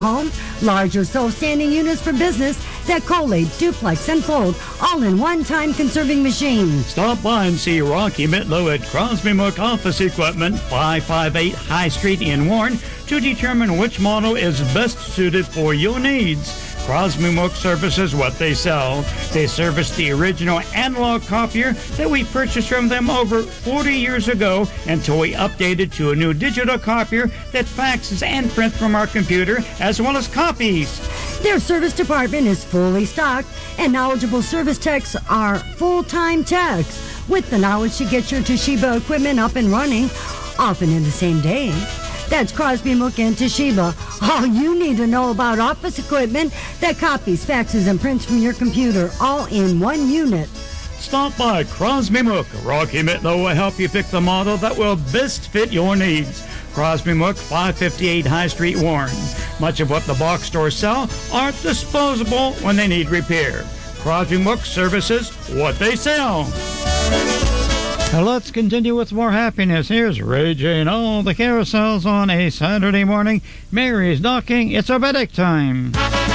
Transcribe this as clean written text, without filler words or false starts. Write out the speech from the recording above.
home, large or self-standing units for business that collate, duplex, and fold, all in one time-conserving machine. Stop by and see Rocky Mitlow at Crosby Mook Office Equipment, 558 High Street in Warren, to determine which model is best suited for your needs. Crosby Mook services what they sell. They service the original analog copier that we purchased from them over 40 years ago until we updated to a new digital copier that faxes and prints from our computer as well as copies. Their service department is fully stocked, and knowledgeable service techs are full-time techs with the knowledge to get your Toshiba equipment up and running, often in the same day. That's Crosby, Mook, and Toshiba. All you need to know about office equipment that copies, faxes, and prints from your computer, all in one unit. Stop by Crosby Mook. Rocky Mitlow will help you pick the model that will best fit your needs. Crosby Mook, 558 High Street, Warren. Much of what the box stores sell are disposable when they need repair. Crosby Mook services what they sell. Now let's continue with more happiness. Here's Ray J and all the carousels on a Saturday morning. Mary's knocking. It's our bedtime time.